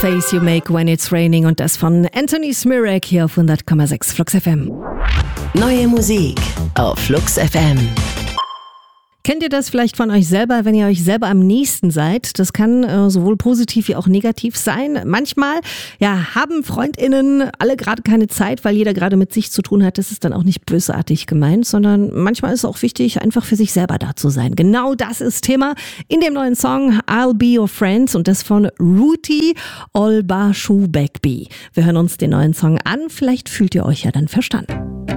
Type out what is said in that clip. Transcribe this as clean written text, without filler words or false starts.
Face You Make When It's Raining und das von Anthony Smirek hier auf 100,6 Flux FM. Neue Musik auf Flux FM. Kennt ihr das vielleicht von euch selber, wenn ihr euch selber am nächsten seid? Das kann sowohl positiv wie auch negativ sein. Manchmal haben FreundInnen alle gerade keine Zeit, weil jeder gerade mit sich zu tun hat. Das ist dann auch nicht bösartig gemeint, sondern manchmal ist es auch wichtig, einfach für sich selber da zu sein. Genau das ist Thema in dem neuen Song I'll Be Your Friends und das von Ruti Olbashubekbi. Wir hören uns den neuen Song an. Vielleicht fühlt ihr euch ja dann verstanden.